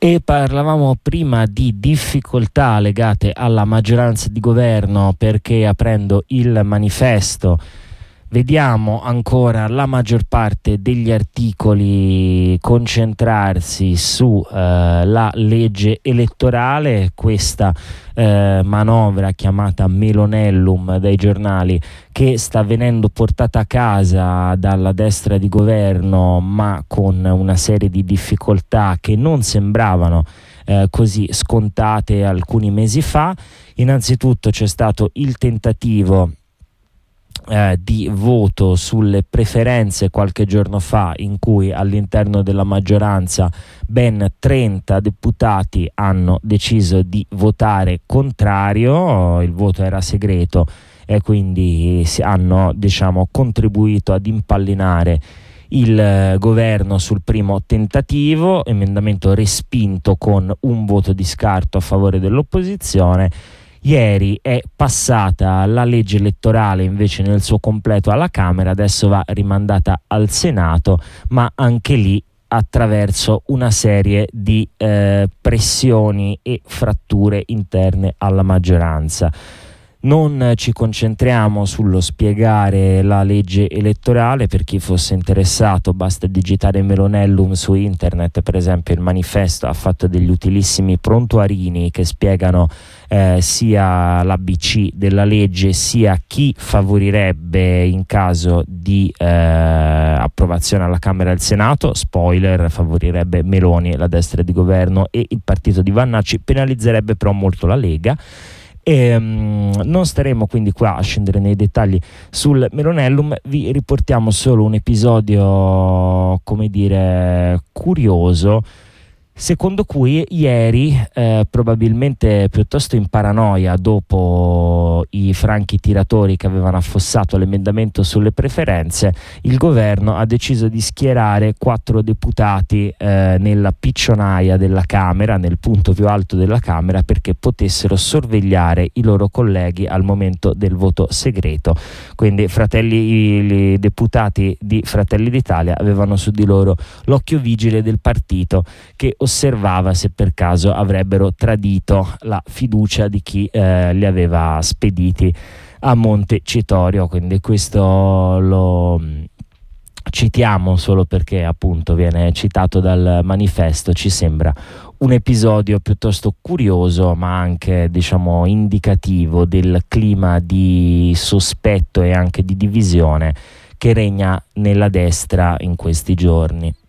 E parlavamo prima di difficoltà legate alla maggioranza di governo, perché aprendo il manifesto vediamo ancora la maggior parte degli articoli concentrarsi su la legge elettorale, questa manovra chiamata Melonellum dai giornali, che sta venendo portata a casa dalla destra di governo, ma con una serie di difficoltà che non sembravano così scontate alcuni mesi fa. Innanzitutto c'è stato il tentativo di voto sulle preferenze qualche giorno fa, in cui all'interno della maggioranza ben 30 deputati hanno deciso di votare contrario. Il voto era segreto e quindi hanno, contribuito ad impallinare il governo sul primo tentativo, emendamento respinto con un voto di scarto a favore dell'opposizione. Ieri è passata la legge elettorale invece nel suo completo alla Camera, adesso va rimandata al Senato, ma anche lì attraverso una serie di pressioni e fratture interne alla maggioranza. Non ci concentriamo sullo spiegare la legge elettorale. Per chi fosse interessato basta digitare Melonellum su internet. Per esempio il manifesto ha fatto degli utilissimi prontuarini che spiegano sia l'ABC della legge, sia chi favorirebbe in caso di approvazione alla Camera e al Senato. Spoiler: favorirebbe Meloni, la destra di governo, e il partito di Vannacci, penalizzerebbe però molto la Lega. Non staremo quindi qua a scendere nei dettagli sul Melonellum, vi riportiamo solo un episodio, curioso, secondo cui ieri, probabilmente piuttosto in paranoia dopo i franchi tiratori che avevano affossato l'emendamento sulle preferenze, il governo ha deciso di schierare 4 deputati nella piccionaia della Camera, nel punto più alto della Camera, perché potessero sorvegliare i loro colleghi al momento del voto segreto. Quindi i deputati di Fratelli d'Italia avevano su di loro l'occhio vigile del partito, che osservava se per caso avrebbero tradito la fiducia di chi li aveva spediti a Montecitorio. Quindi questo lo citiamo solo perché appunto viene citato dal manifesto. Ci sembra un episodio piuttosto curioso, ma anche indicativo del clima di sospetto e anche di divisione che regna nella destra in questi giorni.